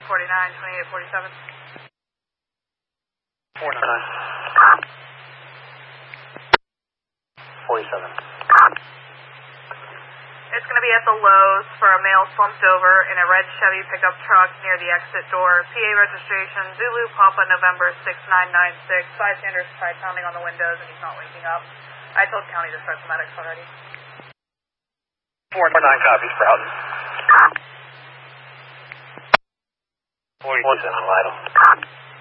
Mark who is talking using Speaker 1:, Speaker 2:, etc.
Speaker 1: 2847.
Speaker 2: 47.
Speaker 1: It's going to be at the Lowe's for a male slumped over in a red Chevy pickup truck near the exit door. PA registration, Zulu Papa November 6996. 5 Sanders tried pounding on the windows and he's not waking up. I told County to start the medics already.
Speaker 2: 49 copies, Broughton. 47 vital.